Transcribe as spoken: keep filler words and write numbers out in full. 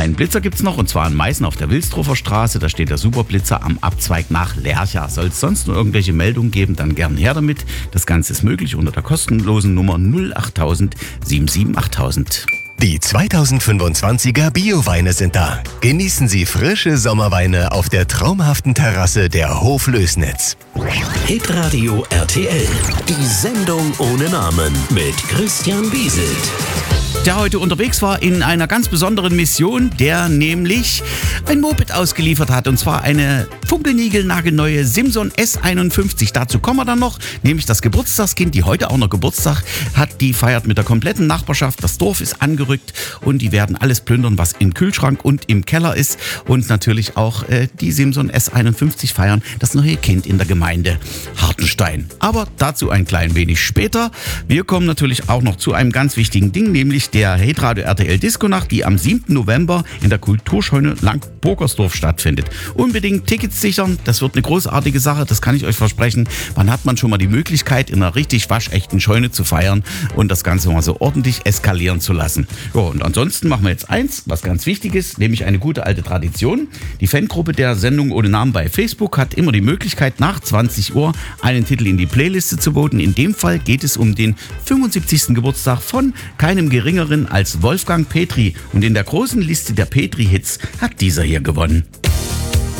Einen Blitzer gibt's noch, und zwar in Meißen auf der Wilsdruffer Straße. Da steht der Superblitzer am Abzweig nach Lercha. Soll es sonst nur irgendwelche Meldungen geben, dann gern her damit. Das Ganze ist möglich unter der kostenlosen Nummer null acht null sieben sieben acht null null null. Die zweitausendfünfundzwanziger Bioweine sind da. Genießen Sie frische Sommerweine auf der traumhaften Terrasse der Hof Lößnitz. Hitradio R T L. Die Sendung ohne Namen mit Christian Bieselt. Der heute unterwegs war in einer ganz besonderen Mission, der nämlich ein Moped ausgeliefert hat, und zwar eine funkelnigelnagelneue Simson S einundfünfzig. Dazu kommen wir dann noch, nämlich das Geburtstagskind, die heute auch noch Geburtstag hat, die feiert mit der kompletten Nachbarschaft. Das Dorf ist angerückt und die werden alles plündern, was im Kühlschrank und im Keller ist, und natürlich auch äh, die Simson S einundfünfzig feiern, das neue Kind in der Gemeinde Hartenstein. Aber dazu ein klein wenig später. Wir kommen natürlich auch noch zu einem ganz wichtigen Ding, nämlich der Hitradio R T L Disco-Nacht, die am siebten November in der Kulturscheune Lang-Burgersdorf stattfindet. Unbedingt Tickets sichern, das wird eine großartige Sache, das kann ich euch versprechen. Wann hat man schon mal die Möglichkeit, in einer richtig waschechten Scheune zu feiern und das Ganze mal so ordentlich eskalieren zu lassen? Ja, und ansonsten machen wir jetzt eins, was ganz wichtig ist, nämlich eine gute alte Tradition. Die Fangruppe der Sendung ohne Namen bei Facebook hat immer die Möglichkeit, nach zwanzig Uhr einen Titel in die Playliste zu voten. In dem Fall geht es um den fünfundsiebzigsten Geburtstag von keinem geringeren als Wolfgang Petri. Und in der großen Liste der Petri-Hits hat dieser hier gewonnen.